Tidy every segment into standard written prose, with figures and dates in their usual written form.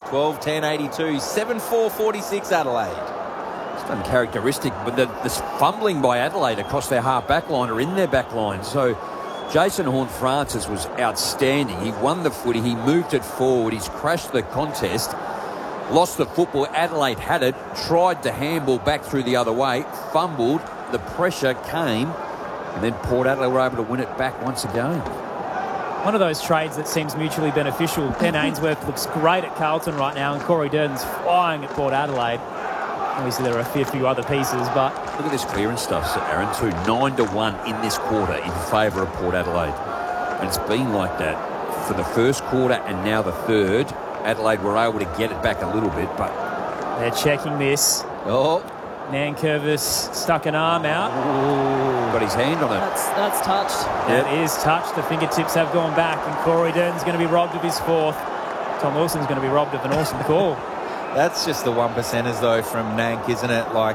12-10, 82, 7-4, 46 Adelaide. It's uncharacteristic, but this fumbling by Adelaide across their half back line or in their back line. So Jason Horne-Francis was outstanding. He won the footy. He moved it forward. He's crashed the contest. Lost the football. Adelaide had it. Tried to handball back through the other way. Fumbled. The pressure came. And then Port Adelaide were able to win it back once again. One of those trades that seems mutually beneficial. Ben Ainsworth looks great at Carlton right now, and Corey Durden's flying at Port Adelaide. Obviously, there are a few other pieces, but... Look at this clearance stuff, Aaron, too. 9-1 in this quarter in favour of Port Adelaide. And it's been like that for the first quarter and now the third. Adelaide were able to get it back a little bit, but... They're checking this. Oh. Nankervis stuck an arm out. Ooh, got his hand on it. That's touched. That is touched. The fingertips have gone back, and Corey Durden's going to be robbed of his fourth. Tom Wilson's going to be robbed of an awesome call. That's just the 1%ers, though, from Nank, isn't it? Like,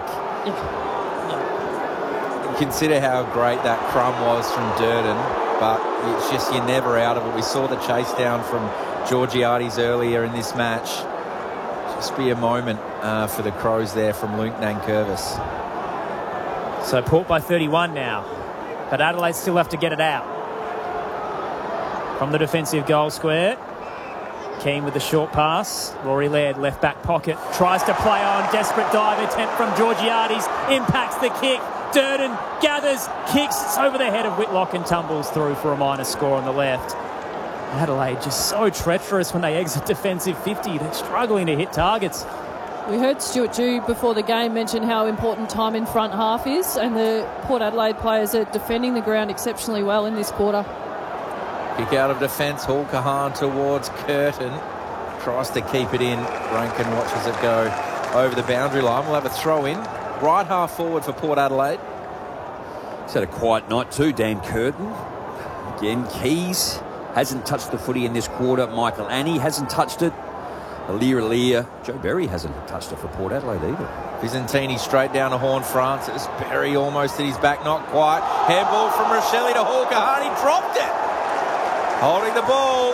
consider how great that crumb was from Durden, but it's just you're never out of it. We saw the chase down from Georgiades earlier in this match. Just be a moment for the Crows there from Luke Nankervis. So Port by 31 now, but Adelaide still have to get it out. From the defensive goal square, Keane with the short pass. Rory Laird, left back pocket, tries to play on. Desperate dive attempt from Georgiades. Impacts the kick. Durden gathers, kicks. It's over the head of Whitlock and tumbles through for a minus score on the left. Adelaide just so treacherous when they exit defensive 50. They're struggling to hit targets. We heard Stuart Dew before the game mention how important time in front half is, and the Port Adelaide players are defending the ground exceptionally well in this quarter. Kick out of defence, Hall Kahan towards Curtin. Tries to keep it in. Rankin watches it go over the boundary line. We'll have a throw in. Right half forward for Port Adelaide. He's had a quiet night too, Dan Curtin. Again, Keys hasn't touched the footy in this quarter. Michael Annie hasn't touched it. Alir. Joe Berry hasn't touched it for Port Adelaide either. Visentini straight down to Horne-Francis. Berry almost at his back, not quite. Handball from Rochelle to Hall Kahan. He dropped it. Holding the ball.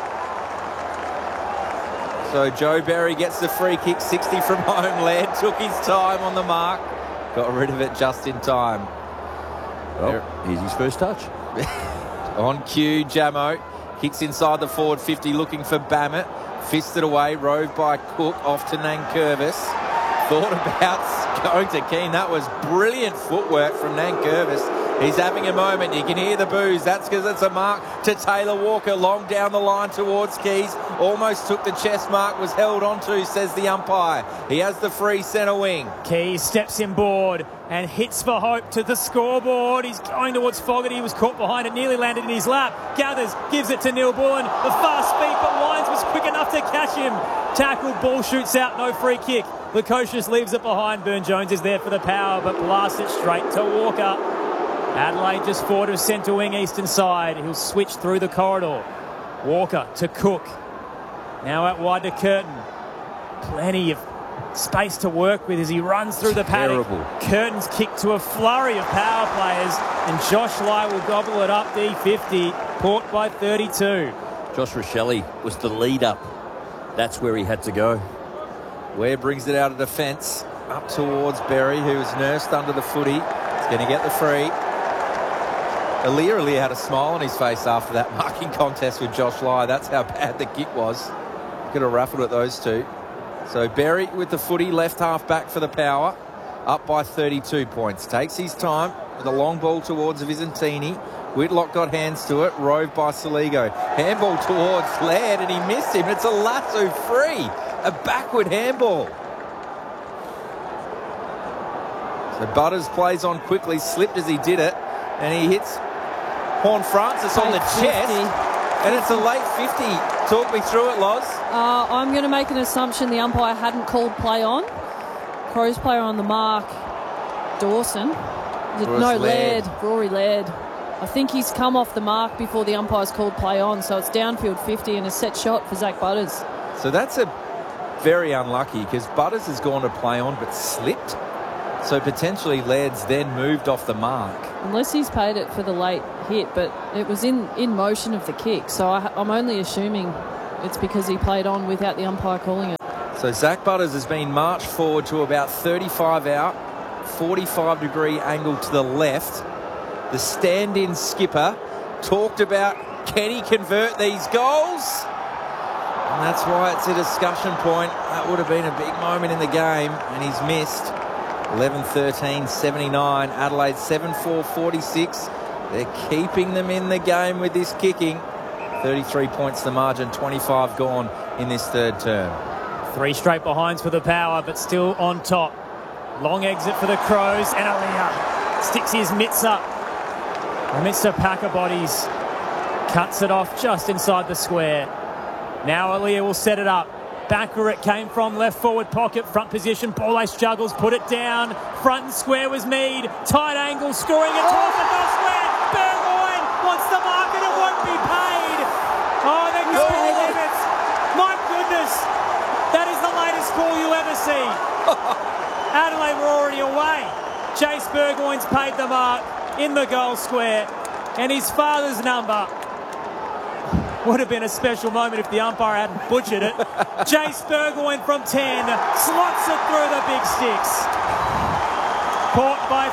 So Joe Berry gets the free kick, 60 from home. Laird took his time on the mark. Got rid of it just in time. Well, here's his first touch. On cue, Jamo. Kicks inside the forward 50, looking for Bammett. Fisted away, roved by Cook, off to Nankervis. Thought about going to Keane. That was brilliant footwork from Nankervis. He's having a moment. You can hear the boos. That's because it's a mark to Taylor Walker. Long down the line towards Keys. Almost took the chest mark. Was held onto, says the umpire. He has the free centre wing. Keys steps inboard and hits for hope to the scoreboard. He's going towards Fogarty. He was caught behind it. Nearly landed in his lap. Gathers. Gives it to Neil Bullen. The fast speed, but Lyons was quick enough to catch him. Tackled. Ball shoots out. No free kick. Lukosius leaves it behind. Burne-Jones is there for the power, but blasts it straight to Walker. Adelaide just forward of centre wing, eastern side. He'll switch through the corridor. Walker to Cook. Now out wide to Curtin. Plenty of space to work with as he runs through the paddock. Curtin's kick to a flurry of power players, and Josh Lai will gobble it up D50. Port by 32. Josh Rochelle was the lead up. That's where he had to go. Ware brings it out of defence. Up towards Berry, who's nursed under the footy. He's going to get the free. Alir had a smile on his face after that marking contest with Josh Lai. That's how bad the kick was. Could have raffled at those two. So Berry with the footy, left half back for the power. Up by 32 points. Takes his time with a long ball towards Visentini. Whitlock got hands to it. Roved by Saligo. Handball towards Laird and he missed him. It's a lasso free. A backward handball. So Butters plays on quickly. Slipped as he did it. And he hits Horne-Francis on the chest, and it's a late 50. Talk me through it, Loz. I'm going to make an assumption the umpire hadn't called play on. Crows player on the mark, Dawson. No, Laird. Rory Laird. I think he's come off the mark before the umpire's called play on, so it's downfield 50 and a set shot for Zach Butters. So that's a very unlucky because Butters has gone to play on but slipped. So potentially Laird's then moved off the mark. Unless he's paid it for the late hit, but it was in motion of the kick. So I'm only assuming it's because he played on without the umpire calling it. So Zach Butters has been marched forward to about 35 out, 45-degree angle to the left. The stand-in skipper talked about, can he convert these goals? And that's why it's a discussion point. That would have been a big moment in the game, and he's missed. 11-13, 79. Adelaide 7-4, 46. They're keeping them in the game with this kicking. 33 points the margin, 25 gone in this third term. 3 straight behinds for the Power, but still on top. Long exit for the Crows, and Aaliyah sticks his mitts up. Amidst a pack of bodies, cuts it off just inside the square. Now Aaliyah will set it up. Back where it came from, left forward pocket, front position. Ball juggles, put it down. Front and square was Mead. Tight angle, scoring it towards the goal square. Burgoyne wants the mark and it won't be paid. Oh, they're going limits. My goodness, that is the latest call you'll ever see. Adelaide were already away. Chase Burgoyne's paid the mark in the goal square, and his father's number would have been a special moment if the umpire hadn't butchered it. Chase Burgoyne from 10 slots it through the big sticks. Caught by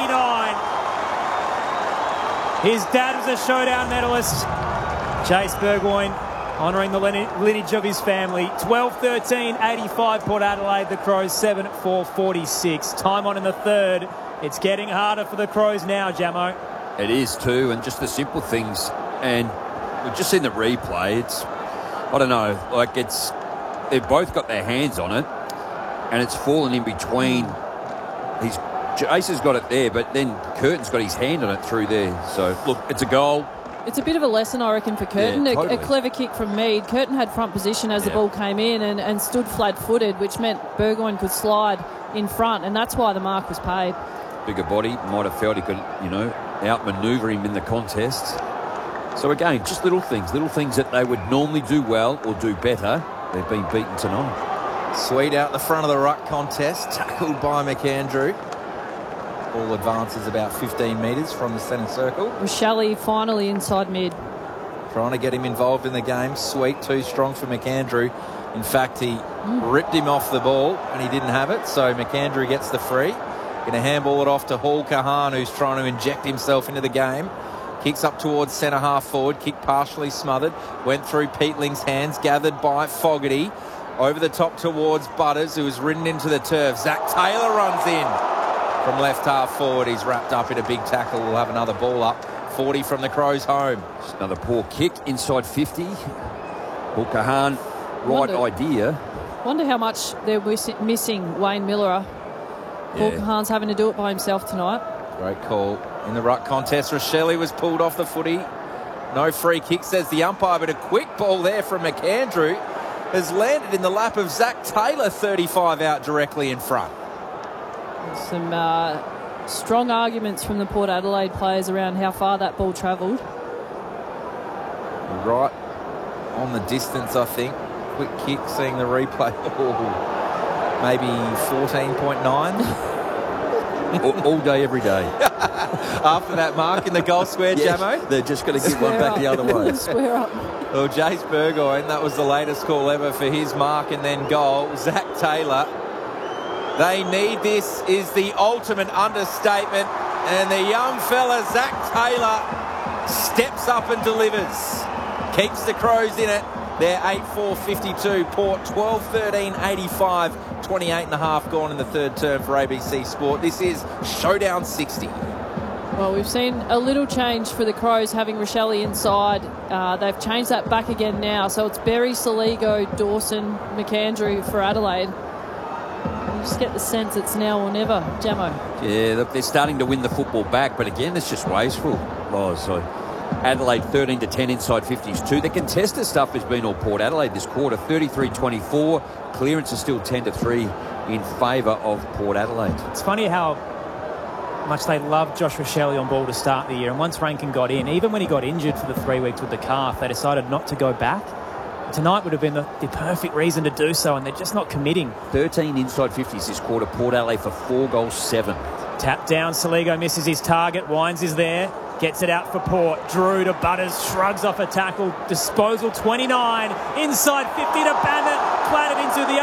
39. His dad was a showdown medalist. Chase Burgoyne honouring the lineage of his family. 12-13, 85 Port Adelaide. The Crows 7-4, 46. Time on in the third. It's getting harder for the Crows now, Jamo. It is too, and just the simple things. And we've just seen the replay. It's, I don't know, like it's, they've both got their hands on it, and it's fallen in between. Jace has got it there, but then Curtin's got his hand on it through there. So, look, it's a goal. It's a bit of a lesson, I reckon, for Curtin. Yeah, totally. A clever kick from Mead. Curtin had front position as the ball came in and stood flat-footed, which meant Burgoyne could slide in front, and that's why the mark was paid. Bigger body, might have felt he could, outmaneuver him in the contest. So again, just little things that they would normally do well or do better. They've been beaten tonight. Sweet out the front of the ruck contest, tackled by McAndrew. Ball advances about 15 metres from the centre circle. Rochelle finally inside mid. Trying to get him involved in the game. Sweet, too strong for McAndrew. In fact, he ripped him off the ball and he didn't have it, so McAndrew gets the free. Going to handball it off to Hall Kahan, who's trying to inject himself into the game. Kicks up towards centre half forward. Kick partially smothered. Went through Peatling's hands. Gathered by Fogarty. Over the top towards Butters, who was ridden into the turf. Zach Taylor runs in from left half forward. He's wrapped up in a big tackle. We'll have another ball up. 40 from the Crows home. Just another poor kick inside 50. Hall Kahan, idea. Wonder how much they're missing Wayne Miller. Hall Kahan's having to do it by himself tonight. Great call. In the ruck contest, Rochelle was pulled off the footy. No free kick, says the umpire, but a quick ball there from McAndrew has landed in the lap of Zach Taylor, 35 out directly in front. Some strong arguments from the Port Adelaide players around how far that ball travelled. Right on the distance, I think. Quick kick, seeing the replay. Oh, maybe 14.9. all day, every day. After that mark in the goal square, Jamo? They're just going to give one back the other way. Square up. Well, Jace Burgoyne, that was the latest call ever for his mark and then goal. Zach Taylor. They need this is the ultimate understatement. And the young fella, Zach Taylor, steps up and delivers. Keeps the Crows in it. They're 8-4-52. Port 12-13, 85. 28 and a half gone in the third term for ABC Sport. This is Showdown 60. Well, we've seen a little change for the Crows having Rochelle inside. They've changed that back again now. So it's Berry, Soligo, Dawson, McAndrew for Adelaide. You just get the sense it's now or never. Jamo. Yeah, they're starting to win the football back, but again, it's just wasteful. So Adelaide 13-10 inside 50s too. The contested stuff has been all Port Adelaide this quarter. 33-24. Clearance is still 10-3 in favour of Port Adelaide. It's funny how much they loved Josh Rochelle on ball to start the year, and once Rankin got in, even when he got injured for the 3 weeks with the calf, they decided not to go back. Tonight would have been the perfect reason to do so, and they're just not committing. 13 inside 50s this quarter. Port Adelaide for 4 goals, 7. Tap down, Soligo misses his target. Wines is there. Gets it out for Port. Drew to Butters. Shrugs off a tackle. Disposal 29. Inside 50 to Bannett. Clattered into the